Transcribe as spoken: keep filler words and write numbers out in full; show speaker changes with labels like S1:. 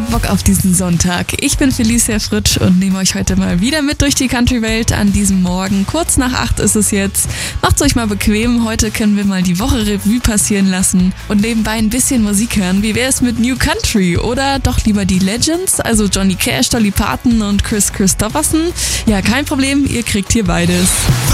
S1: Bock auf diesen Sonntag. Ich bin Felicia Fritsch und nehme euch heute mal wieder mit durch die Country-Welt an diesem Morgen. Kurz nach acht ist es jetzt. Macht's euch mal bequem. Heute können wir mal die Woche Revue passieren lassen und nebenbei ein bisschen Musik hören. Wie wäre es mit New Country oder doch lieber die Legends, also Johnny Cash, Dolly Parton und Chris Christopherson? Ja, kein Problem, ihr kriegt hier beides.